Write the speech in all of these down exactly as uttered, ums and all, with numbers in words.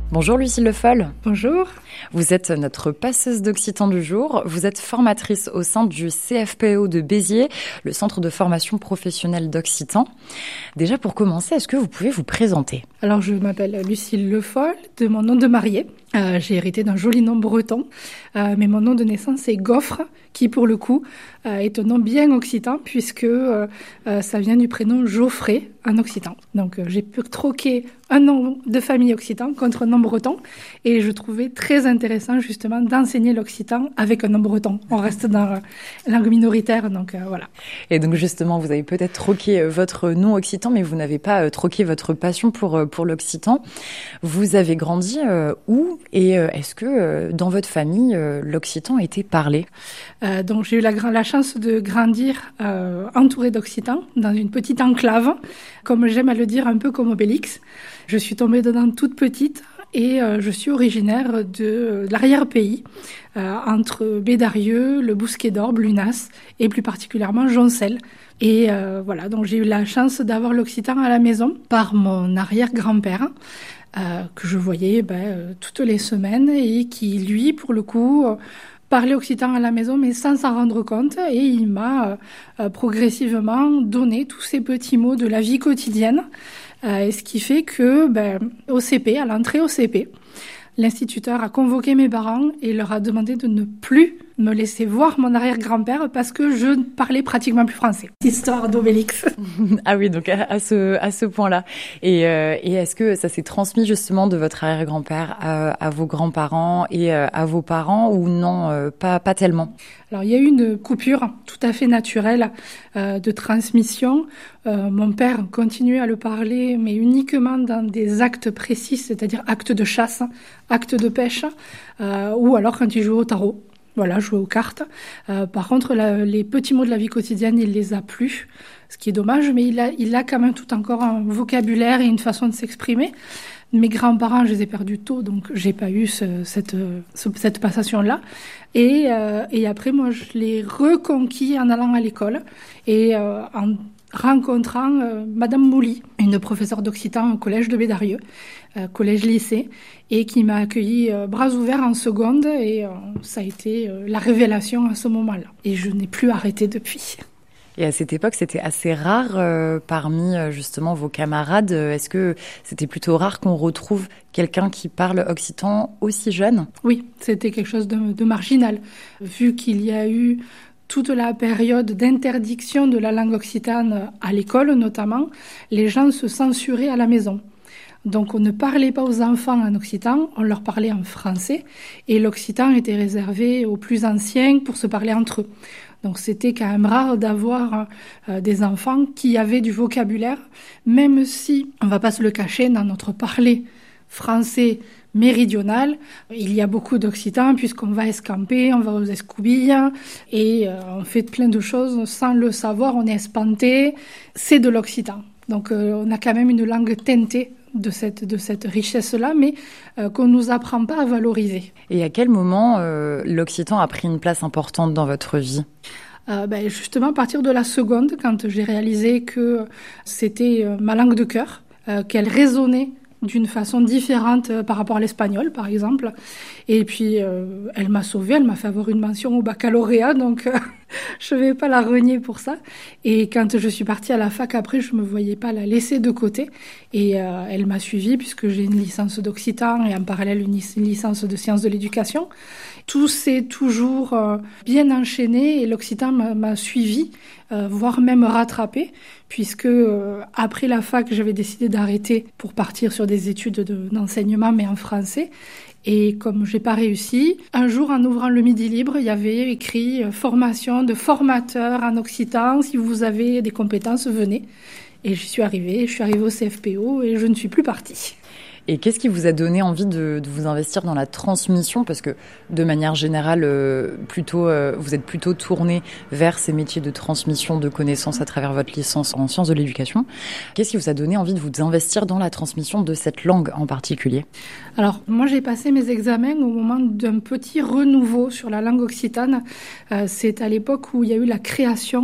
Bonjour Lucille Le Foll. Bonjour. Vous êtes notre passeuse d'occitan du jour. Vous êtes formatrice au sein du C F P O de Béziers, le centre de formation professionnelle d'occitan. Déjà pour commencer, est-ce que vous pouvez vous présenter ? Alors je m'appelle Lucille Le Foll, de mon nom de mariée. Euh, j'ai hérité d'un joli nom breton, euh, mais mon nom de naissance est Goffre, qui pour le coup euh, est un nom bien occitan puisque euh, euh, ça vient du prénom Geoffrey en occitan. Donc euh, j'ai pu troquer un nom de famille occitan contre un nom breton et je trouvais très intéressant justement d'enseigner l'occitan avec un nom breton. On reste dans la langue minoritaire, donc euh, voilà. Et donc justement, vous avez peut-être troqué votre nom occitan, mais vous n'avez pas euh, troqué votre passion pour, euh, pour l'occitan. Vous avez grandi euh, où ? Et euh, est-ce que euh, dans votre famille, euh, l'occitan était parlé ? euh, Donc j'ai eu la, la chance de grandir euh, entourée d'occitan, dans une petite enclave, comme j'aime à le dire, un peu comme Obélix. Je suis tombée dedans toute petite et euh, je suis originaire de, de l'arrière-pays, euh, entre Bédarieux, le Bousquet d'Orbe, Lunas et plus particulièrement Joncel. Et euh, voilà, donc j'ai eu la chance d'avoir l'occitan à la maison par mon arrière-grand-père. Euh, que je voyais ben, euh, toutes les semaines et qui, lui, pour le coup, euh, parlait occitan à la maison, mais sans s'en rendre compte. Et il m'a euh, progressivement donné tous ces petits mots de la vie quotidienne. Euh, et ce qui fait que, ben, au C P, à l'entrée au C P, l'instituteur a convoqué mes parents et leur a demandé de ne plus me laisser voir mon arrière-grand-père parce que je ne parlais pratiquement plus français. Histoire d'Obélix. Ah oui, donc à, à ce à ce point-là. Et, euh, et est-ce que ça s'est transmis justement de votre arrière-grand-père à, à vos grands-parents et euh, à vos parents ou non, euh, pas pas tellement ? Alors il y a eu une coupure tout à fait naturelle euh, de transmission. Euh, mon père continuait à le parler, mais uniquement dans des actes précis, c'est-à-dire actes de chasse, actes de pêche, euh, ou alors quand il jouait au tarot. Voilà, jouer aux cartes. Euh, par contre, la, les petits mots de la vie quotidienne, il les a plus, ce qui est dommage, mais il a, il a quand même tout encore un vocabulaire et une façon de s'exprimer. Mes grands-parents, je les ai perdus tôt, donc j'ai pas eu ce, cette, ce, cette passation-là. Et, euh, et après, moi, je l'ai reconquis en allant à l'école et euh, en rencontrant euh, Madame Mouly, une professeure d'occitan au collège de Bédarieux, euh, collège-lycée, et qui m'a accueilli euh, bras ouverts en seconde, et euh, ça a été euh, la révélation à ce moment-là. Et je n'ai plus arrêté depuis. Et à cette époque, c'était assez rare euh, parmi euh, justement vos camarades. Est-ce que c'était plutôt rare qu'on retrouve quelqu'un qui parle occitan aussi jeune ? Oui, c'était quelque chose de, de marginal, vu qu'il y a eu toute la période d'interdiction de la langue occitane à l'école notamment. Les gens se censuraient à la maison. Donc on ne parlait pas aux enfants en occitan, on leur parlait en français, et l'occitan était réservé aux plus anciens pour se parler entre eux. Donc c'était quand même rare d'avoir euh, des enfants qui avaient du vocabulaire, même si, on ne va pas se le cacher, dans notre parler français méridional, il y a beaucoup d'occitan puisqu'on va escamper, on va aux escoubilles et euh, on fait plein de choses sans le savoir, on est espanté, c'est de l'occitan. Donc euh, on a quand même une langue teintée de cette, de cette richesse-là, mais euh, qu'on ne nous apprend pas à valoriser. Et à quel moment euh, l'occitan a pris une place importante dans votre vie ? Euh, ben justement, à partir de la seconde, quand j'ai réalisé que c'était euh, ma langue de cœur, euh, qu'elle résonnait d'une façon différente euh, par rapport à l'espagnol, par exemple. Et puis, euh, elle m'a sauvée, elle m'a fait avoir une mention au baccalauréat, donc euh, je ne vais pas la renier pour ça. Et quand je suis partie à la fac après, je ne me voyais pas la laisser de côté. Et euh, elle m'a suivie puisque j'ai une licence d'occitan et en parallèle une licence de sciences de l'éducation. Tout s'est toujours euh, bien enchaîné et l'occitan m'a, m'a suivie, euh, voire même rattrapée, puisque euh, après la fac, j'avais décidé d'arrêter pour partir sur des études de, d'enseignement, mais en français. Et comme j'ai pas réussi, un jour en ouvrant le Midi Libre, il y avait écrit euh, formation de formateur en occitan. Si vous avez des compétences, venez. Et j'y suis arrivée. Je suis arrivée au C F P O et je ne suis plus partie. Et qu'est-ce qui vous a donné envie de, de vous investir dans la transmission ? Parce que de manière générale, euh, plutôt, euh, vous êtes plutôt tourné vers ces métiers de transmission de connaissances à travers votre licence en sciences de l'éducation. Qu'est-ce qui vous a donné envie de vous investir dans la transmission de cette langue en particulier ? Alors, moi, j'ai passé mes examens au moment d'un petit renouveau sur la langue occitane. Euh, c'est à l'époque où il y a eu la création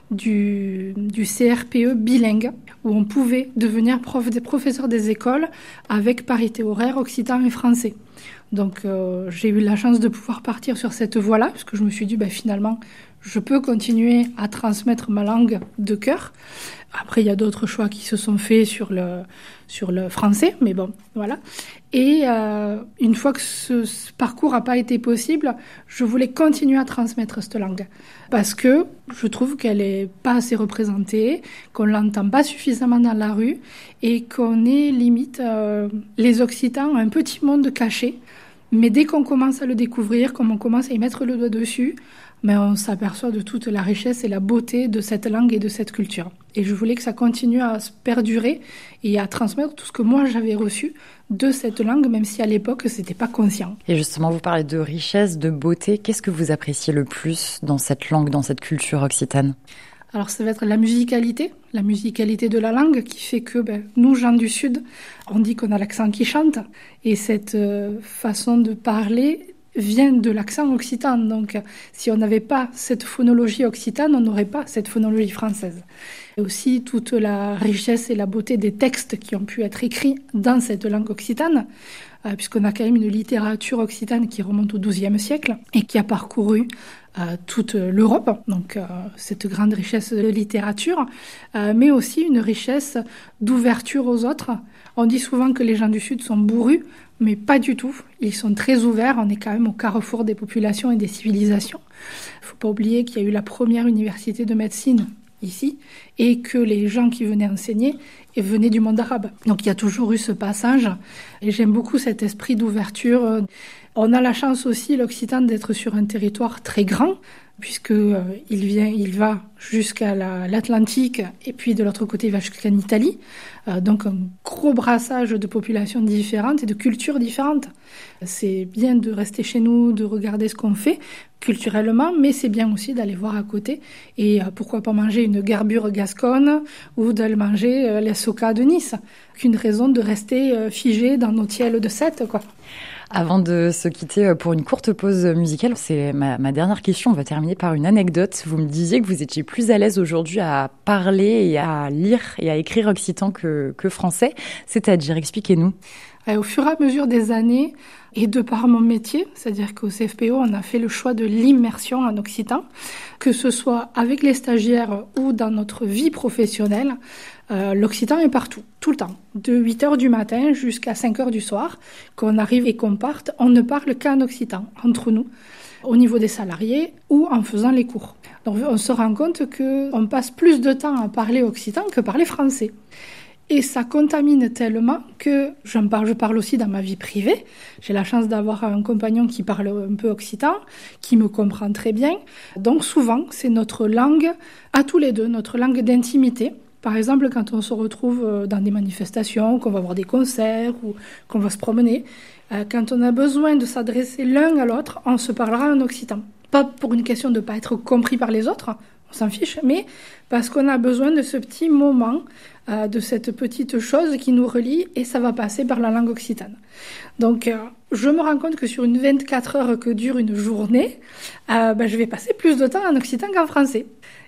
du, du C R P E bilingue, où on pouvait devenir prof, des professeurs des écoles avec parité horaire occitan et français. Donc euh, j'ai eu la chance de pouvoir partir sur cette voie-là, parce que je me suis dit, ben, finalement, je peux continuer à transmettre ma langue de cœur. Après, il y a d'autres choix qui se sont faits sur le, sur le français, mais bon, voilà. Et euh, une fois que ce, ce parcours n'a pas été possible, je voulais continuer à transmettre cette langue. Parce que je trouve qu'elle n'est pas assez représentée, qu'on ne l'entend pas suffisamment dans la rue, et qu'on est limite, euh, les Occitans, un petit monde caché. Mais dès qu'on commence à le découvrir, comme on commence à y mettre le doigt dessus, mais on s'aperçoit de toute la richesse et la beauté de cette langue et de cette culture. Et je voulais que ça continue à se perdurer et à transmettre tout ce que moi j'avais reçu de cette langue, même si à l'époque c'était pas conscient. Et justement, vous parlez de richesse, de beauté. Qu'est-ce que vous appréciez le plus dans cette langue, dans cette culture occitane ? Alors ça va être la musicalité, la musicalité de la langue qui fait que ben, nous, gens du Sud, on dit qu'on a l'accent qui chante. Et cette euh, façon de parler vient de l'accent occitan. Donc si on n'avait pas cette phonologie occitane, on n'aurait pas cette phonologie française. Et aussi toute la richesse et la beauté des textes qui ont pu être écrits dans cette langue occitane, euh, puisqu'on a quand même une littérature occitane qui remonte au douzième siècle et qui a parcouru euh, toute l'Europe, donc euh, cette grande richesse de littérature, euh, mais aussi une richesse d'ouverture aux autres. On dit souvent que les gens du Sud sont bourrus, mais pas du tout. Ils sont très ouverts. On est quand même au carrefour des populations et des civilisations. Il ne faut pas oublier qu'il y a eu la première université de médecine ici et que les gens qui venaient enseigner venaient du monde arabe. Donc il y a toujours eu ce passage et j'aime beaucoup cet esprit d'ouverture. On a la chance aussi, l'Occitan, d'être sur un territoire très grand, puisque euh, il vient, il va jusqu'à la, l'Atlantique et puis de l'autre côté il va jusqu'en Italie. Euh, donc un gros brassage de populations différentes et de cultures différentes. C'est bien de rester chez nous, de regarder ce qu'on fait culturellement, mais c'est bien aussi d'aller voir à côté et euh, pourquoi pas manger une garbure gasconne ou d'aller manger euh, les soca de Nice. Aucune raison de rester euh, figé dans nos tiels de Sète, quoi. Avant de se quitter pour une courte pause musicale, c'est ma, ma dernière question. On va terminer par une anecdote. Vous me disiez que vous étiez plus à l'aise aujourd'hui à parler et à lire et à écrire occitan que, que français. C'est-à-dire, expliquez-nous. Au fur et à mesure des années, et de par mon métier, c'est-à-dire qu'au C F P O, on a fait le choix de l'immersion en occitan, que ce soit avec les stagiaires ou dans notre vie professionnelle, euh, l'occitan est partout, tout le temps. De huit heures du matin jusqu'à cinq heures du soir, qu'on arrive et qu'on parte, on ne parle qu'en occitan, entre nous, au niveau des salariés ou en faisant les cours. Donc on se rend compte qu'on passe plus de temps à parler occitan que parler français. Et ça contamine tellement que j'en parle, je parle aussi dans ma vie privée. J'ai la chance d'avoir un compagnon qui parle un peu occitan, qui me comprend très bien. Donc souvent, c'est notre langue, à tous les deux, notre langue d'intimité. Par exemple, quand on se retrouve dans des manifestations, qu'on va voir des concerts ou qu'on va se promener, quand on a besoin de s'adresser l'un à l'autre, on se parlera en occitan. Pas pour une question de ne pas être compris par les autres, on s'en fiche, mais parce qu'on a besoin de ce petit moment, euh, de cette petite chose qui nous relie, et ça va passer par la langue occitane. Donc, euh, je me rends compte que sur une vingt-quatre heures que dure une journée, euh, ben, je vais passer plus de temps en occitan qu'en français.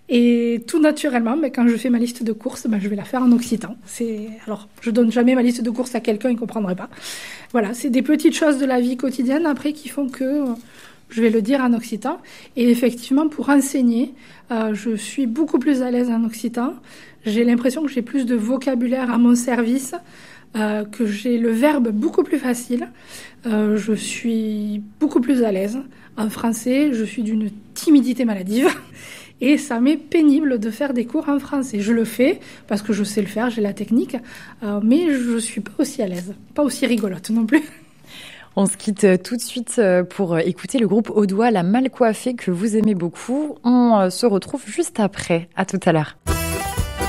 Et tout naturellement, ben, quand je fais ma liste de courses, ben, je vais la faire en occitan. C'est... Alors, je donne jamais ma liste de courses à quelqu'un, il ne comprendrait pas. Voilà, c'est des petites choses de la vie quotidienne, après, qui font que... Euh, je vais le dire en occitan. Et effectivement, pour enseigner, euh, je suis beaucoup plus à l'aise en occitan. J'ai l'impression que j'ai plus de vocabulaire à mon service, euh, que j'ai le verbe beaucoup plus facile. Euh, je suis beaucoup plus à l'aise. En français, je suis d'une timidité maladive. Et ça m'est pénible de faire des cours en français. Je le fais parce que je sais le faire, j'ai la technique. Euh, mais je ne suis pas aussi à l'aise. Pas aussi rigolote non plus. On se quitte tout de suite pour écouter le groupe Audois, La Mal Coiffée, que vous aimez beaucoup. On se retrouve juste après. À tout à l'heure.